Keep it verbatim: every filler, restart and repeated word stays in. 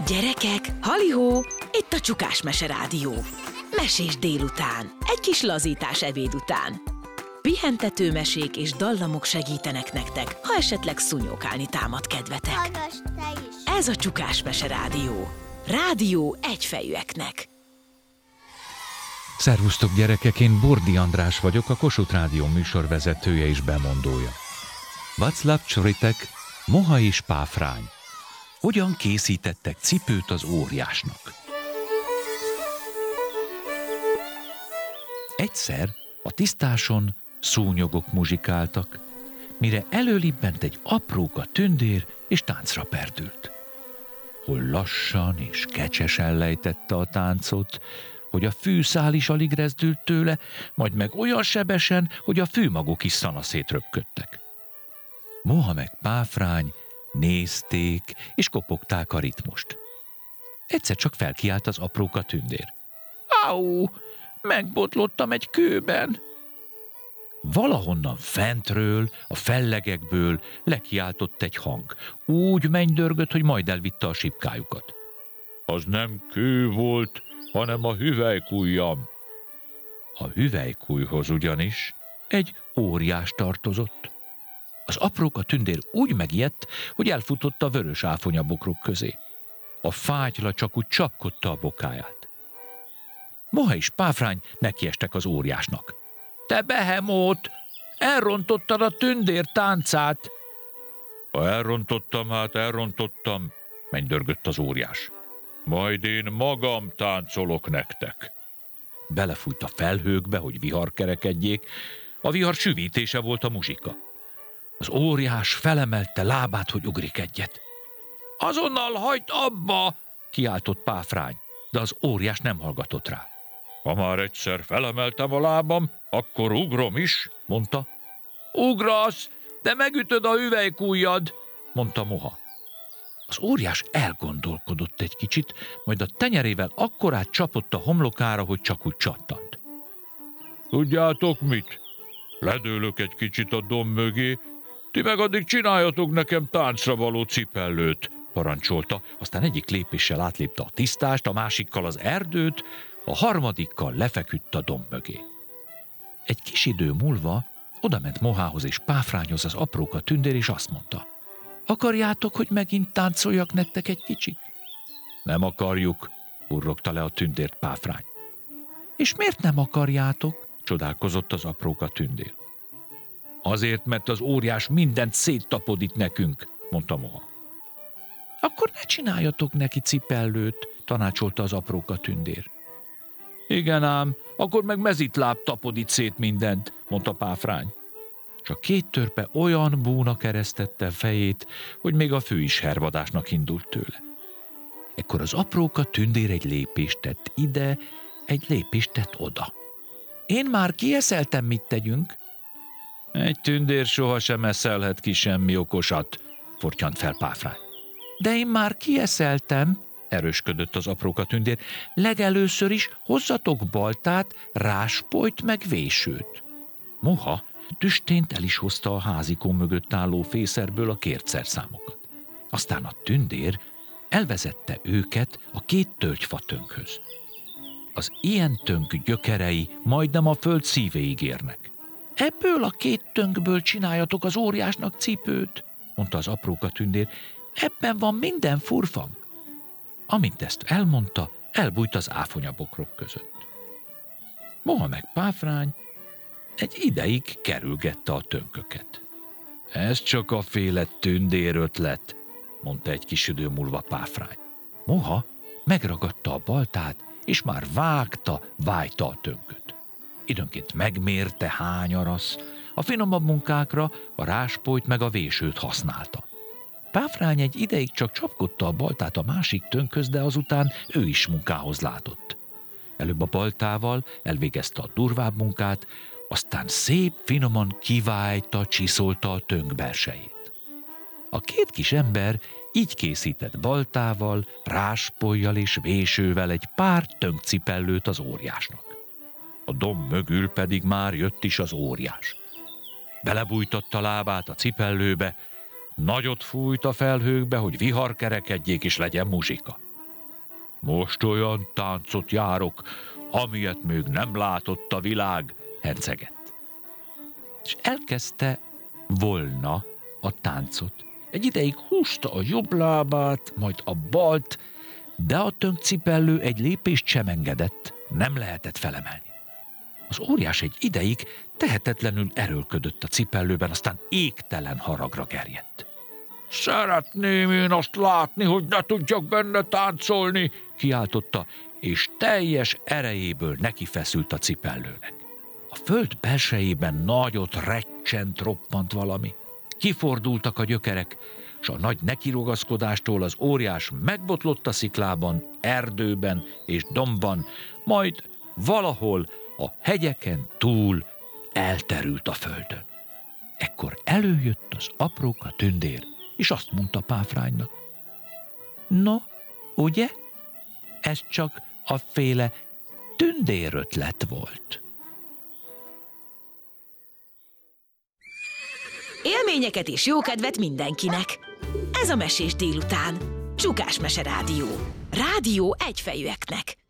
Gyerekek, halihó, itt a Csukás Mese Rádió. Mesés délután, egy kis lazítás ebéd után. Pihentető mesék és dallamok segítenek nektek, ha esetleg szúnyókálni támad kedvetek. Hallgass te is! Ez a Csukás Mese Rádió. Rádió egyfejűeknek. Szervusztok gyerekek, én Bordi András vagyok, a Kossuth Rádió műsorvezetője és bemondója. Václav Csoritek, Moha és Páfrány. Hogyan készítettek cipőt az óriásnak? Egyszer a tisztáson szúnyogok muzsikáltak, mire előlibbent egy apróka tündér és táncra perdült. Hol lassan és kecsesen lejtette a táncot, hogy a fűszál is alig rezdült tőle, majd meg olyan sebesen, hogy a fűmagok is szanaszét röpködtek. Moha meg Páfrány nézték és kopogták a ritmust. Egyszer csak felkiált az apróka tündér. Áú, megbotlottam egy kőben! Valahonnan fentről, a fellegekből lekiáltott egy hang. Úgy mennydörgött, hogy majd elvitte a sipkájukat. Az nem kő volt, hanem a hüvelykujjam. A hüvelykujjhoz ugyanis egy óriás tartozott. Az apróka tündér úgy megijedt, hogy elfutott a vörös áfonyabokrok közé. A fátyla csak úgy csapkodta a bokáját. Moha és Páfrány nekiestek az óriásnak. Te behemót! Elrontottad a tündér táncát! Ha elrontottam, hát elrontottam, mennydörgött az óriás. Majd én magam táncolok nektek. Belefújt a felhőkbe, hogy vihar kerekedjék. A vihar süvítése volt a muzsika. Az óriás felemelte lábát, hogy ugrik egyet. Azonnal hagyd abba! Kiáltott Páfrány, de az óriás nem hallgatott rá. Ha már egyszer felemeltem a lábam, akkor ugrom is, mondta. Ugrasz, de megütöd a hüvelykujjad, mondta Moha. Az óriás elgondolkodott egy kicsit, majd a tenyerével akkorát csapott a homlokára, hogy csak úgy csattant. Tudjátok mit? Ledőlök egy kicsit a domb mögé, ti meg addig csináljatok nekem táncra való cipellőt, parancsolta, aztán egyik lépéssel átlépte a tisztást, a másikkal az erdőt, a harmadikkal lefeküdt a domb mögé. Egy kis idő múlva odament Mohához és Páfrányhoz az apróka tündér, és azt mondta. Akarjátok, hogy megint táncoljak nektek egy kicsit? Nem akarjuk, urrogta le a tündért Páfrány. És miért nem akarjátok? Csodálkozott az apróka tündér. Azért, mert az óriás mindent széttapodít nekünk, mondta Moha. Akkor ne csináljatok neki cipellőt, tanácsolta az apróka tündér. Igen ám, akkor meg mezitláb tapodít szét mindent, mondta Páfrány. Csak két törpe olyan búna keresztette fejét, hogy még a fő is hervadásnak indult tőle. Ekkor az apróka tündér egy lépést tett ide, egy lépést tett oda. Én már kieszeltem, mit tegyünk? Egy tündér sohasem eszelhet ki semmi okosat, fortyant fel Páfrány. De én már kieszeltem, erősködött az apróka tündér. Legelőször is hozzatok baltát, ráspolyt meg vésőt. Moha tüstént el is hozta a házikó mögött álló fészerből a kért szerszámokat. Aztán a tündér elvezette őket a két tölgyfatönkhöz. Az ilyen tönk gyökerei majdnem a föld szívéig érnek. Ebből a két tönkből csináljatok az óriásnak cipőt, mondta az apróka tündér. Ebben van minden furfang. Amint ezt elmondta, elbújt az áfonyabokrok között. Moha meg Páfrány egy ideig kerülgette a tönköket. Ez csak a féle tündér ötlet, mondta egy kis idő múlva Páfrány. Moha megragadta a baltát, és már vágta, vájta a tönköt. Időnként megmérte, hány arasz, a finomabb munkákra a ráspolyt meg a vésőt használta. Páfrány egy ideig csak csapkodta a baltát a másik tönkhöz, de azután ő is munkához látott. Előbb a baltával elvégezte a durvább munkát, aztán szép finoman kivájta, csiszolta a tönk belsejét. A két kis ember így készített baltával, ráspollyal és vésővel egy pár tönkcipellőt az óriásnak. A domb mögül pedig már jött is az óriás. Belebújtatta lábát a cipellőbe, nagyot fújt a felhőkbe, hogy vihar kerekedjék és legyen muzsika. Most olyan táncot járok, amilyet még nem látott a világ, hercegett. És elkezdte volna a táncot. Egy ideig húzta a jobb lábát, majd a balt, de a tönkcipellő egy lépést sem engedett, nem lehetett felemelni. Az óriás egy ideig tehetetlenül erőlködött a cipellőben, aztán égtelen haragra gerjedt. Szeretném én azt látni, hogy ne tudjak benne táncolni, kiáltotta, és teljes erejéből nekifeszült a cipellőnek. A föld belsejében nagyot recsent, roppant valami. Kifordultak a gyökerek, s a nagy nekirugaszkodástól az óriás megbotlott a sziklában, erdőben és dombban, majd valahol a hegyeken túl elterült a földön. Ekkor előjött az apróka tündér, és azt mondta Páfránynak: no, ugye? Ez csak a féle tündérötlet volt. Élményeket és jókedvet mindenkinek! Ez a Mesés délután. Csukás Mese Rádió. Rádió egyfejűeknek.